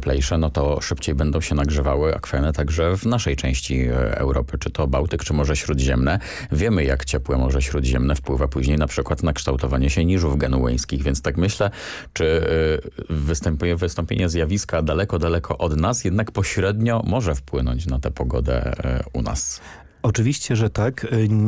cieplejsze, no to szybciej będą się nagrzewały akweny także w naszej części Europy, czy to Bałtyk, czy Morze Śródziemne. Wiemy, jak ciepłe Morze Śródziemne wpływa później na przykład na kształtowanie się niżów genueńskich, więc tak myślę, czy wystąpienie zjawiska daleko, daleko od nas jednak pośrednio może wpłynąć na tę pogodę u nas. Oczywiście, że tak.